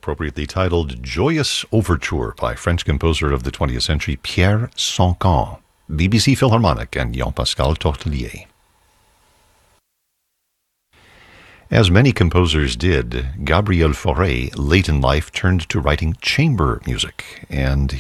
appropriately titled Joyous Overture by French composer of the 20th century Pierre Sancan, BBC Philharmonic, and Jean-Pascal Tortelier. As many composers did, Gabriel Fauré, late in life, turned to writing chamber music, and